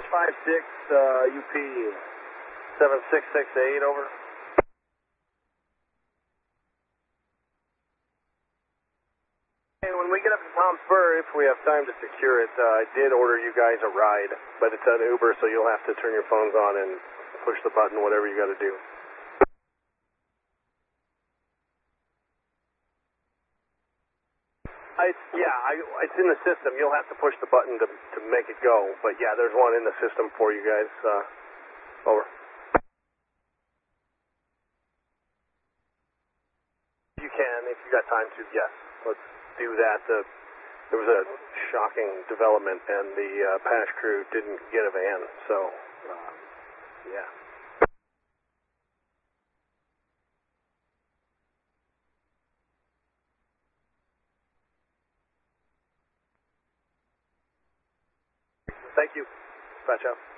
UP 7668, over. Hey, when we get up to Tom Spur, if we have time to secure it, I did order you guys a ride, but it's an Uber, so you'll have to turn your phones on and push the button, whatever you got to do. It's in the system. You'll have to push the button to make it go, but yeah, there's one in the system for you guys. Over. You can, if you got time to, yes. Let's do that. There was a shocking development, and the PASH crew didn't get a van, so, yeah. Thank you. Dispatch out.